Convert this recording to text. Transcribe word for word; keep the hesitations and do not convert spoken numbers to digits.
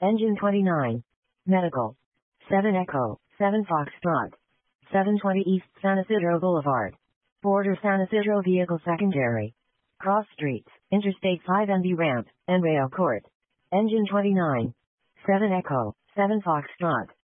Engine twenty-nine. Medical. seven Echo, seven Foxtrot. seven twenty East San Isidro Boulevard. Border San Isidro Vehicle Secondary. Cross Streets, Interstate five and B Ramp, and Rail Court. Engine twenty-nine. seven Echo, seven Foxtrot.